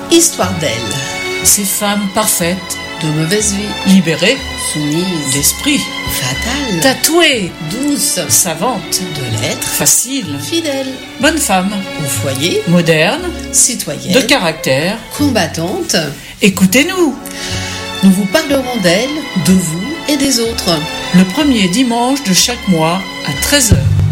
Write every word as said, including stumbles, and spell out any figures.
Histoire d'elle. Ces femmes parfaites, De mauvaise vie. libérées Soumise. d'esprit, Fatale. tatouées, Douce. savantes, De l'être. faciles, Fidèle. bonnes femmes, Au foyer. modernes, Citoyenne. de caractère. Combattante. Écoutez-nous, Nous vous parlerons d'elle, de vous et des autres. le premier dimanche de chaque mois à treize heures.